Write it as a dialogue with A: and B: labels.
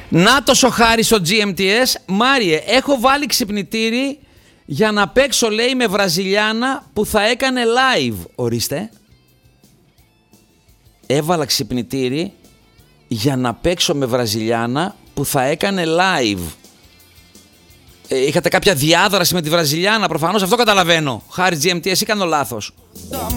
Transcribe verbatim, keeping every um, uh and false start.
A: Νάτος ο Χάρης στο τζι εμ τι ες. Μάριε, έχω βάλει ξυπνητήρι για να παίξω, λέει, με Βραζιλιάνα που θα έκανε live. Ορίστε. Έβαλα ξυπνητήρι για να παίξω με Βραζιλιάνα που θα έκανε live. Ε, είχατε κάποια διάδραση με τη Βραζιλιάνα, προφανώς αυτό καταλαβαίνω. Χάρη τζι εμ τι ες ή κάνω λάθος?